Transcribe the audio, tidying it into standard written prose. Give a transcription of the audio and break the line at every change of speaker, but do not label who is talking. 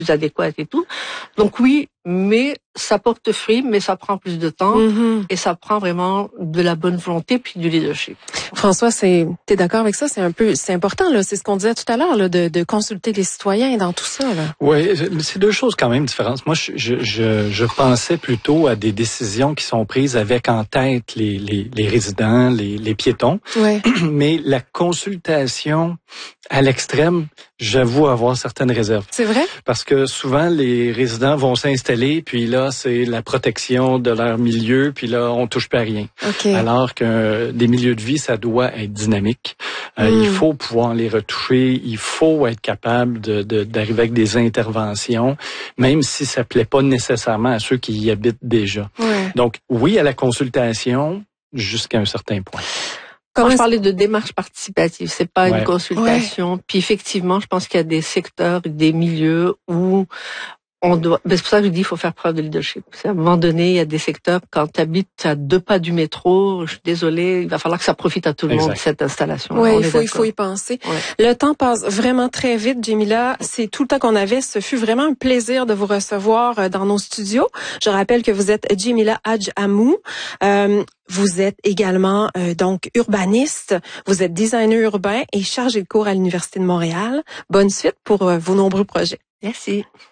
adéquate et tout. Donc oui, mais ça porte fruit, mais ça prend plus de temps et ça prend vraiment de la bonne volonté puis du leadership.
François, t'es d'accord avec ça? C'est important, là. C'est ce qu'on disait tout à l'heure, là, de consulter les citoyens dans tout ça, là.
Oui, c'est deux choses quand même différentes. Moi, je pensais plutôt à des décisions qui sont prises avec en tête les résidents, les piétons.
Ouais.
Mais la consultation à l'extrême, j'avoue avoir certaines réserves.
C'est vrai?
Parce que souvent, les résidents vont s'installer, puis là, c'est la protection de leur milieu, puis là, on touche pas à rien.
Okay.
Alors que des milieux de vie, ça doit être dynamique. Il faut pouvoir les retoucher, il faut être capable d'arriver avec des interventions, même si ça plaît pas nécessairement à ceux qui y habitent déjà.
Ouais.
Donc, oui à la consultation, jusqu'à un certain point.
Quand je parlais de démarche participative, c'est pas une consultation.
Ouais.
Puis effectivement, je pense qu'il y a des secteurs, des milieux où on doit. C'est pour ça que je dis qu'il faut faire preuve de leadership. À un moment donné, il y a des secteurs, quand tu habites à 2 pas du métro, je suis désolée, il va falloir que ça profite à tout le monde, cette installation.
Oui, il faut y penser. Ouais. Le temps passe vraiment très vite, Djémila. C'est tout le temps qu'on avait. Ce fut vraiment un plaisir de vous recevoir dans nos studios. Je rappelle que vous êtes Djémila Hadj Hamou. Vous êtes également donc urbaniste, vous êtes designer urbain et chargé de cours à l'Université de Montréal. Bonne suite pour vos nombreux projets.
Merci.